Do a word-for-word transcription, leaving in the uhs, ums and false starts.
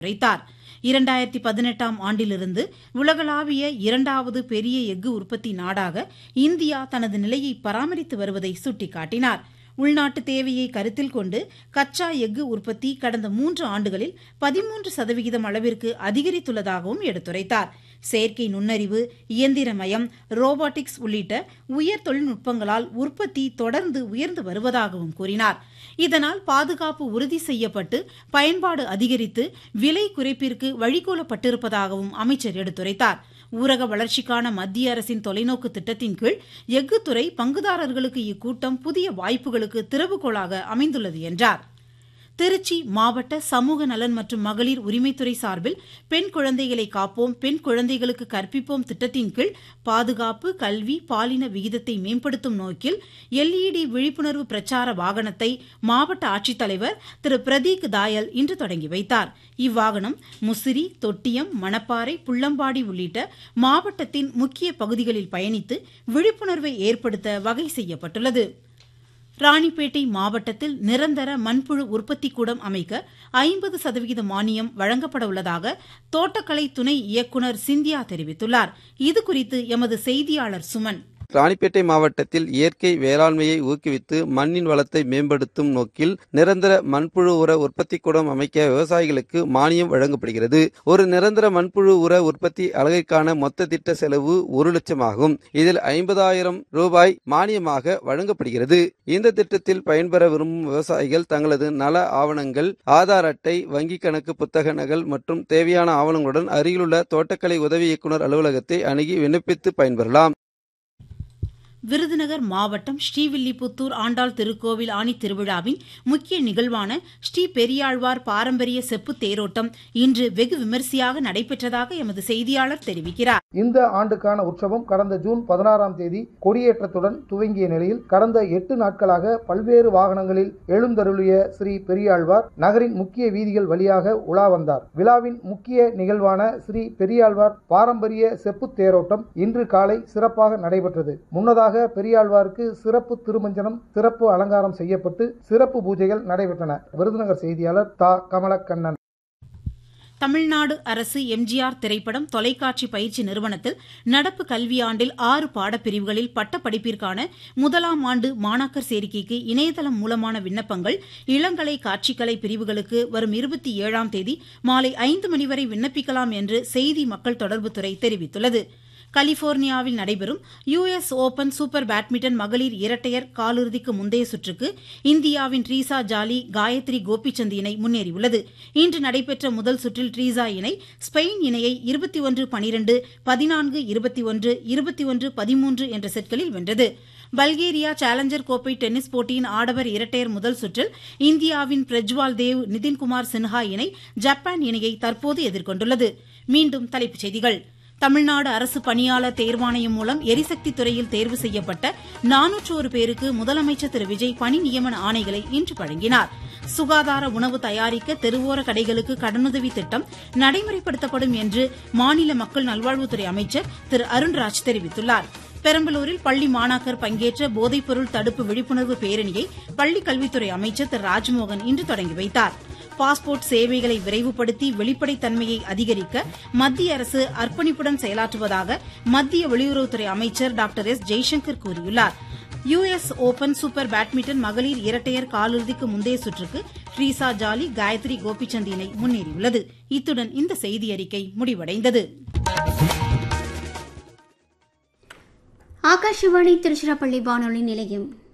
உரைத்தார். இரண்டாயிரத்தி பதினெட்டாம் ஆண்டிலிருந்து உலகளாவிய இரண்டாவது பெரிய எஃகு உற்பத்தி நாடாக இந்தியா தனது நிலையை பராமரித்து வருவதை சுட்டிக்காட்டினார். உள்நாட்டு தேவையை கருத்தில் கொண்டு கச்சா எஃகு உற்பத்தி கடந்த மூன்று ஆண்டுகளில் பதிமூன்று சதவிகிதம் அளவிற்கு அதிகரித்துள்ளதாகவும் எடுத்துரைத்தார். செயற்கை நுண்ணறிவு, இயந்திரமயம், ரோபாட்டிக்ஸ் உள்ளிட்ட உயர் தொழில்நுட்பங்களால் உற்பத்தி தொடர்ந்து உயர்ந்து வருவதாகவும் கூறினார். இதனால் பாதுகாப்பு உறுதி செய்யப்பட்டு பயன்பாடு அதிகரித்து விலை குறைப்பிற்கு வழிகோலப்பட்டிருப்பதாகவும் அமைச்சர் எடுத்துரைத்தார். ஊரக வளர்ச்சிக்கான மத்திய அரசின் தொலைநோக்கு திட்டத்தின் கீழ் எஃகுத்துறை பங்குதாரர்களுக்கு இக்கூட்டம் புதிய வாய்ப்புகளுக்கு திறவுகோலாக அமைந்துள்ளது என்றார். திருச்சி மாவட்ட சமூக நலன் மற்றும் மகளிர் உரிமைத்துறை சார்பில் பெண் குழந்தைகளை காப்போம், பெண் குழந்தைகளுக்கு கற்பிப்போம் திட்டத்தின் கீழ் பாதுகாப்பு, கல்வி, பாலின விகிதத்தை மேம்படுத்தும் நோக்கில் எல்இடி விழிப்புணர்வு பிரச்சார வாகனத்தை மாவட்ட ஆட்சித்தலைவர் திரு பிரதீக் தாயல் இன்று தொடங்கி வைத்தார். இவ்வாகனம் முசிறி, தொட்டியம், மணப்பாறை, புள்ளம்பாடி உள்ளிட்ட மாவட்டத்தின் முக்கிய பகுதிகளில் பயணித்து விழிப்புணர்வை ஏற்படுத்த வகை செய்யப்பட்டுள்ளது. ராணிப்பேட்டை மாவட்டத்தில் நிரந்தர மண்புழு உற்பத்தி கூடம் அமைக்க ஐம்பது சதவிகித மானியம் வழங்கப்பட உள்ளதாக தோட்டக்கலை துணை இயக்குநர் சிந்தியா தெரிவித்துள்ளார். இதுகுறித்து எமது செய்தியாளர் சுமன். ராணிப்பேட்டை மாவட்டத்தில் இயற்கை வேளாண்மையை ஊக்குவித்து மண்ணின் வளத்தை மேம்படுத்தும் நோக்கில் நிரந்தர மண்புழு உர உற்பத்தி கூடம் அமைக்க விவசாயிகளுக்கு மானியம் வழங்கப்படுகிறது. ஒரு நிரந்தர மண்புழு உர உற்பத்தி அலகிற்கான மொத்த திட்ட செலவு ஒரு லட்சம் ஆகும். இதில் ஐம்பதாயிரம் ரூபாய் மானியமாக வழங்கப்படுகிறது. இந்த திட்டத்தில் பயன்பெற விரும்பும் விவசாயிகள் தங்களது நல ஆவணங்கள், ஆதார் அட்டை, வங்கிக் கணக்கு புத்தக நகல் மற்றும் தேவையான ஆவணங்களுடன் அருகிலுள்ள தோட்டக்கலை உதவி இயக்குநர் அலுவலகத்தை அணுகி விண்ணப்பித்து பயன்பெறலாம். விருதுநகர் மாவட்டம் ஸ்ரீவில்லிபுத்தூர் ஆண்டாள் திருக்கோவில் ஆணி திருவிழாவின் முக்கிய நிகழ்வான ஸ்ரீ பெரியாழ்வார் பாரம்பரிய செப்பு தேரோட்டம் இன்று வெகு விமரிசையாக நடைபெற்றதாக எமது செய்தியாளர் தெரிவிக்கிறார். இந்த ஆண்டுக்கான உற்சவம் கடந்த ஜூன் பதினாறாம் தேதி கொடியேற்றத்துடன் துவங்கிய நிலையில் கடந்த எட்டு நாட்களாக பல்வேறு வாகனங்களில் எழுந்தருளிய ஸ்ரீ பெரியாழ்வார் நகரின் முக்கிய வீதிகள் வழியாக உலா வந்தார். விழாவின் முக்கிய நிகழ்வான ஸ்ரீ பெரியாழ்வார் பாரம்பரிய செப்பு தேரோட்டம் இன்று காலை சிறப்பாக நடைபெற்றது. முன்னதாக பெரியாழ்வாருக்கு சிறப்பு திருமஞ்சனம், சிறப்பு அலங்காரம் செய்யப்பட்டு சிறப்பு பூஜைகள் நடைபெற்றன. விருதுநகர் செய்தியாளர் தா கமலக்கண்ணன். தமிழ்நாடு அரசு எம்ஜிஆர் திரைப்படம் தொலைக்காட்சி பயிற்சி நிறுவனத்தில் நடப்பு கல்வியாண்டில் ஆறு பாடப்பிரிவுகளில் பட்டப்படிப்பிற்கான முதலாம் ஆண்டு மாணாக்கர் சேர்க்கைக்கு இணையதளம் மூலமான விண்ணப்பங்கள் இளங்கலை, காட்சிக்கலை பிரிவுகளுக்கு வரும் இருபத்தி ஏழாம் தேதி மாலை ஐந்து மணி வரை விண்ணப்பிக்கலாம் என்று செய்தி மக்கள் தொடர்புத்துறை தெரிவித்துள்ளது. கலிபோர்னியாவில் நடைபெறும் யுஎஸ் ஓபன் சூப்பர் பேட்மிண்டன் மகளிர் இரட்டையர் காலிறுதிக்கு முந்தைய சுற்றுக்கு இந்தியாவின் ட்ரீசா ஜாலி, காயத்ரி கோபிசந்த் இணை முன்னேறியுள்ளது. இன்று நடைபெற்ற முதல் சுற்றில் ட்ரீசா இணை ஸ்பெயின் இணையை இருபத்தி ஒன்று பனிரெண்டு, பதினான்கு இருபத்தி ஒன்று, இருபத்தி ஒன்று பதிமூன்று என்ற செட்களில் வென்றது. பல்கேரியா சேலஞ்சர் கோப்பை டென்னிஸ் போட்டியின் ஆடவர் இரட்டையர் முதல் சுற்றில் இந்தியாவின் பிரஜ்வால் தேவ், நிதின்குமார் சின்ஹா இணை ஜப்பான் இணையை தற்போது எதிர்கொண்டுள்ளது. மீண்டும் தலைப்புச் செய்திகள். தமிழ்நாடு அரசு பணியாளர் தேர்வாணையம் மூலம் எரிசக்தி துறையில் தேர்வு செய்யப்பட்ட நானூற்று ஒரு பேருக்கு முதலமைச்சர் திரு விஜய் பணி நியமன ஆணைகளை இன்று வழங்கினார். சுகாதார உணவு தயாரிக்க தெருவோர கடைகளுக்கு கடனுதவி திட்டம் நடைமுறைப்படுத்தப்படும் என்று மாநில மக்கள் நல்வாழ்வுத்துறை அமைச்சர் திரு அருண்ராஜ் தெரிவித்துள்ளார். பெரம்பலூரில் பள்ளி மாணாக்கர் பங்கேற்ற போதைப்பொருள் தடுப்பு விழிப்புணர்வு பேரணியை பள்ளிக் கல்வித்துறை அமைச்சர் திரு ராஜ்மோகன் இன்று தொடங்கி வைத்தார். பாஸ்போர்ட் சேவைகளை விரைவுபடுத்தி வெளிப்படைத்தன்மையை அதிகரிக்க மத்திய அரசு அர்ப்பணிப்புடன் செயலாற்றுவதாக மத்திய வெளியுறவுத்துறை அமைச்சர் டாக்டர் எஸ் ஜெய்சங்கர் கூறியுள்ளார். யுஎஸ் ஓபன் சூப்பர் பேட்மிண்டன் மகளிர் இரட்டையர் காலிறுதிக்கு முந்தைய சுற்றுக்கு ட்ரீசா ஜாலி, காயத்ரி கோபிசந்த் இணை முன்னேறியுள்ளது. இத்துடன் இந்த செய்தியறிக்கை முடிவடைந்தது. ஆகாஷவாணி திருச்சிராப்பள்ளி வானொலி நிலையம்.